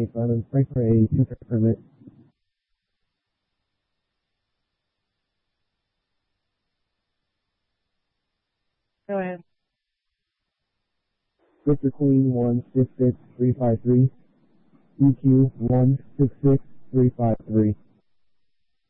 97, break for a two-trip permit. Go ahead. Victor Queen 166353, EQ 166353.